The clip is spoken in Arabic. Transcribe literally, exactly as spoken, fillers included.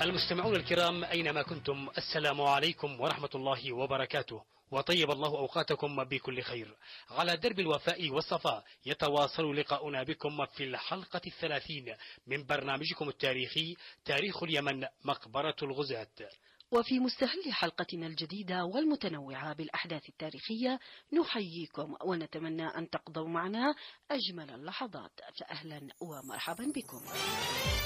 المستمعون الكرام أينما كنتم، السلام عليكم ورحمة الله وبركاته، وطيب الله أوقاتكم بكل خير. على درب الوفاء والصفاء يتواصل لقاؤنا بكم في الحلقة الثلاثين من برنامجكم التاريخي تاريخ اليمن مقبرة الغزاة. وفي مستهل حلقتنا الجديدة والمتنوعة بالأحداث التاريخية نحييكم ونتمنى أن تقضوا معنا أجمل اللحظات، فأهلا ومرحبا بكم.